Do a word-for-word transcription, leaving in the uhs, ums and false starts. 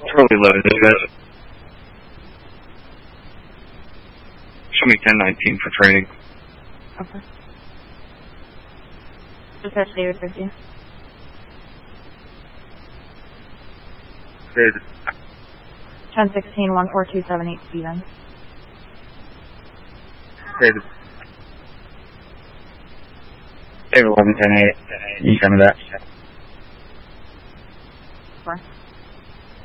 Totally loaded, you guys. Show me ten nineteen for training. Okay. Just touch David fifty. Good. ten sixteen, one four two seven eight, Steven. Good. David eleven ten eight. You send me that. Four.